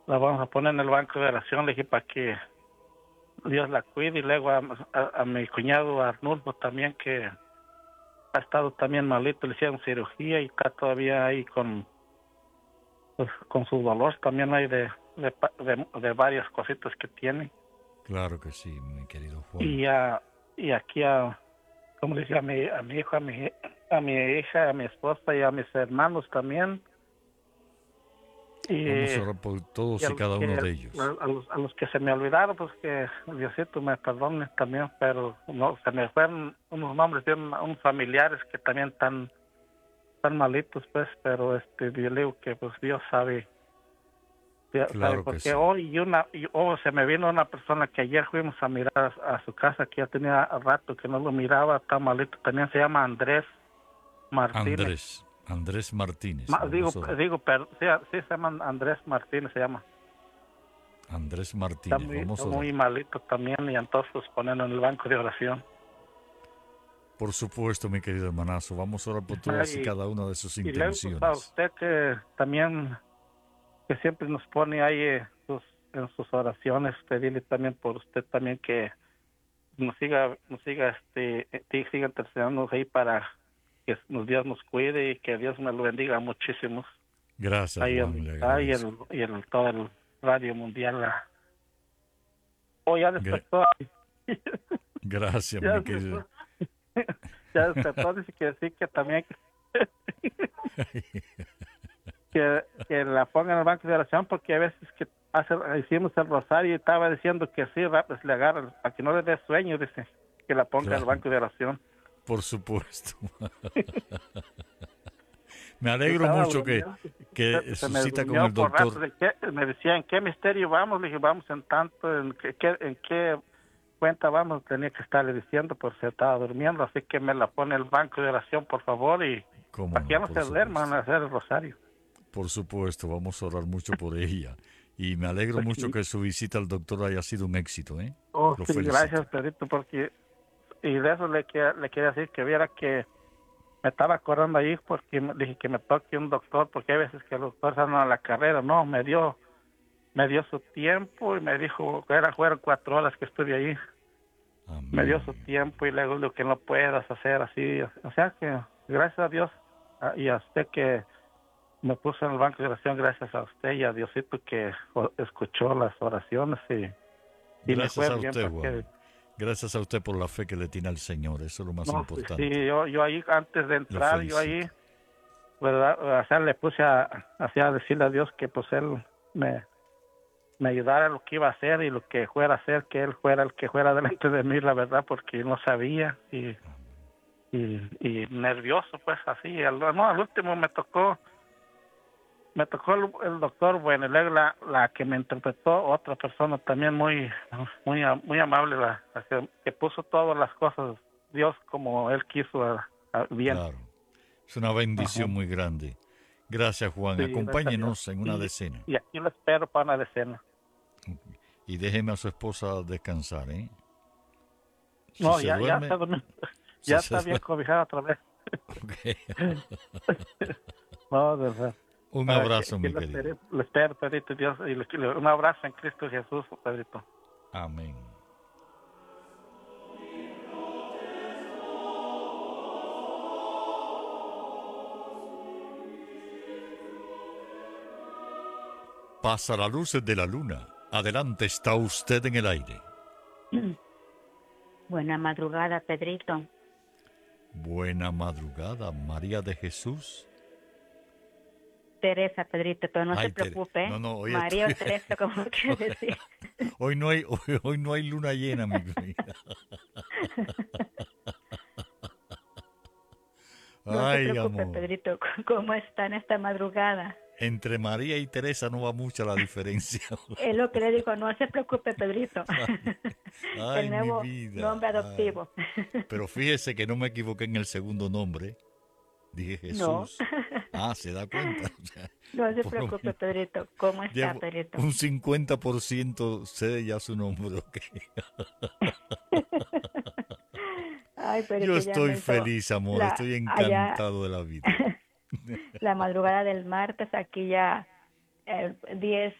la vamos a poner en el banco de oración, le dije, para que Dios la cuide. Y luego a mi cuñado Arnulfo también, que ha estado también malito, le hicieron cirugía y está todavía ahí pues, con su dolor. También hay de varias cositas que tiene. Claro que sí, mi querido Juan. Y, y aquí como decía, a mi hijo, a mi hija, a mi esposa y a mis hermanos también. Vamos Y, a orar por y todos y cada uno de ellos. a los que se me olvidaron, pues que Diosito me perdone también, pero no, se me fueron unos nombres de unos familiares que también están malitos, pues, pero yo le digo que pues Dios sabe Claro que porque sí. hoy se me vino una persona que ayer fuimos a mirar a su casa, que ya tenía rato que no lo miraba, está malito, también se llama Andrés Martínez. Andrés Martínez. Digo, Vamos a orar. pero sí, sí se llama Andrés Martínez, se llama. Andrés Está Martínez, vamos está a orar. muy malito también y entonces ponerlo en el banco de oración. Por supuesto, mi querido hermanazo, vamos a orar por todas y Y, cada una de sus y luego pues a intenciones. usted que también, que siempre nos pone ahí en sus oraciones, pedirle también por usted también que siga intercediendo ahí para que Dios nos cuide y que Dios me lo bendiga muchísimo. Gracias, Ahí Juan, le ahí agradezco. todo el radio mundial. Oh, ya Gra- despertó. Gracias, Ya mi querido. despertó. Ya despertó, dice que sí, que también que la ponga en el banco de oración, porque a veces que hicimos el rosario y estaba diciendo que sí, rápido le agarra, para que no le dé sueño, dice, que la ponga en el Claro, banco de oración. por supuesto. Me Yo alegro estaba mucho durmiendo, que se me su cita con durmió el por rato, doctor. me decía, ¿en qué misterio vamos? Le dije, vamos en tanto, en qué cuenta vamos, tenía que estarle diciendo, por si estaba durmiendo, así que me la pone el banco de oración, por favor, y ¿Cómo para que ya no? no Por se duerman supuesto. a hacer el rosario. Por supuesto, vamos a orar mucho por ella. Y me alegro Pues mucho sí. que su visita al doctor haya sido un éxito, ¿eh? Oh, Lo sí, felicito. gracias, Pedrito, porque, y de eso le quería decir que viera que me estaba acordando ahí porque dije que me toque un doctor, porque hay veces que los doctores andan a la carrera, no, me dio su tiempo y me dijo que fueron 4 horas que estuve ahí, me dio su Amén. tiempo y luego lo que no puedas hacer así, o sea que gracias a Dios y a usted que me puso en el banco de oración, gracias a usted y a Diosito que escuchó las oraciones y me Gracias fue a bien usted, porque Juan. Gracias a usted por la fe que le tiene al Señor. Eso es lo más no, pues sí, importante. yo ahí antes de Lo entrar, yo ahí, felicito. ¿verdad? O sea, le puse así a decirle a Dios que pues él me, me ayudara en lo que iba a hacer y lo que fuera a hacer, que él fuera el que fuera delante de mí, la verdad, porque no sabía y nervioso, pues así. No, al último me tocó el doctor, bueno, y luego la que me interpretó, otra persona también muy amable, la que puso todas las cosas, Dios como él quiso, bien. Claro. Es una Ajá. bendición muy grande. Gracias, Juan. Sí, gracias a Dios. Acompáñenos en una decena. Y aquí lo espero para una decena. Y déjeme a su esposa descansar, ¿eh? Si No, se ya duerme, está durmiendo. si Ya se está bien duerme. cobijada otra vez. Ok. No, de verdad. Un abrazo, Que mi querido. lo espero, Pedrito, Dios, y un abrazo en Cristo Jesús, Pedrito. Amén. Pasa la luz de la luna. Adelante está usted en el aire. Buena madrugada, Pedrito. Buena madrugada, María de Jesús. Teresa, Pedrito, pero no se Ay, preocupe. no, no, hoy María o estoy. Teresa, como quiere decir. Hoy no hay luna llena, mi vida. No se Ay, preocupe, amor. Pedrito. ¿Cómo está en esta madrugada? Entre María y Teresa no va mucha la diferencia. Es lo que le digo, no se preocupe, Pedrito. Ay, El ay, mi nuevo vida. nombre Ay. adoptivo. Pero fíjese que no me equivoqué en el segundo nombre. Dije No, Jesús. Ah, se da cuenta. O sea, no se por lo preocupe, menos Pedrito. ¿Cómo está, llevo Pedrito? un 50% sé de ya su nombre. Ok. Ay, Yo Pedrito, ya estoy me hizo feliz, amor. la Estoy allá encantado de la vida. la madrugada del martes, aquí ya 10